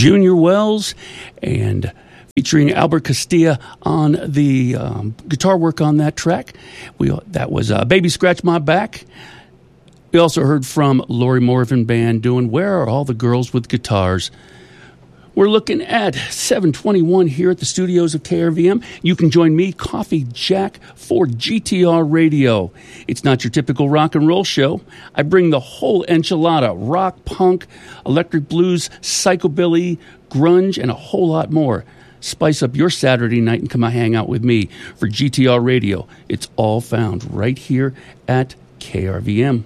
Junior Wells, and featuring Albert Castilla on the guitar work on that track. That was Baby Scratch My Back. We also heard from Lori Morvan Band doing Where Are All the Girls with Guitars? We're looking at 7:21 here at the studios of KRVM. You can join me, Coffee Jack, for GTR Radio. It's not your typical rock and roll show. I bring the whole enchilada: rock, punk, electric blues, psychobilly, grunge, and a whole lot more. Spice up your Saturday night and come hang out with me for GTR Radio. It's all found right here at KRVM.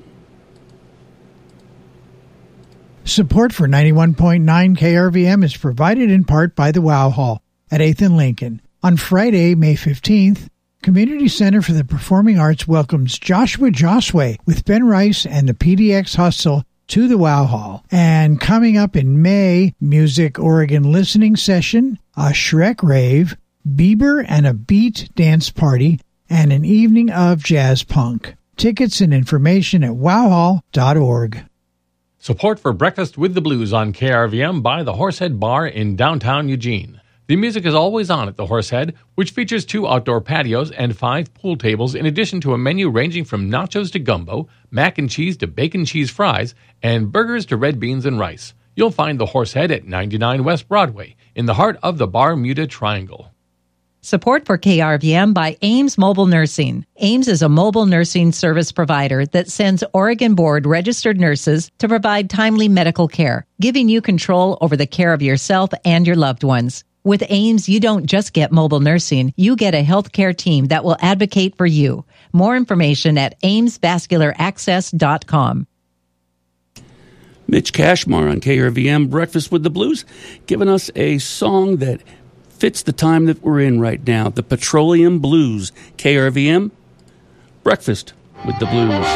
Support for 91.9 KRVM is provided in part by the Wow Hall at 8th and Lincoln. On Friday, May 15th, Community Center for the Performing Arts welcomes Joshua Josway with Ben Rice and the PDX Hustle to the Wow Hall. And coming up in May, Music Oregon Listening Session, a Shrek Rave, Bieber and a Beat Dance Party, and an evening of jazz punk. Tickets and information at wowhall.org. Support for Breakfast with the Blues on KRVM by the Horsehead Bar in downtown Eugene. The music is always on at the Horsehead, which features 2 outdoor patios and 5 pool tables, in addition to a menu ranging from nachos to gumbo, mac and cheese to bacon cheese fries, and burgers to red beans and rice. You'll find the Horsehead at 99 West Broadway, in the heart of the Bermuda Triangle. Support for KRVM by Ames Mobile Nursing. Ames is a mobile nursing service provider that sends Oregon Board registered nurses to provide timely medical care, giving you control over the care of yourself and your loved ones. With Ames, you don't just get mobile nursing, you get a healthcare team that will advocate for you. More information at amesvascularaccess.com. Mitch Cashmore on KRVM Breakfast with the Blues, giving us a song that fits the time that we're in right now, the Petroleum Blues. KRVM, Breakfast with the Blues.